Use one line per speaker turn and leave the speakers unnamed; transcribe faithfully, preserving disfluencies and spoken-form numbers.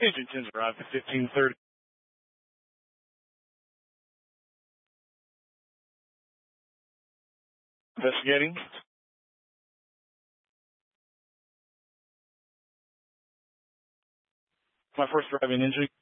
Engine ten's arrived at fifteen thirty. Investigating. My first driving engine.